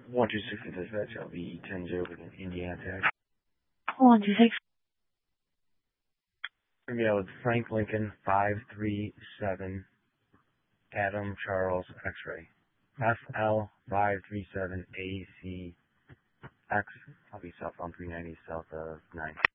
126 dispatch, I'll be 10-0 with an Indiana tag. 126. We're going to be out with Frank Lincoln, 537, Adam Charles X-ray. FL 537 ACX. I'll be south on 390 south of 9.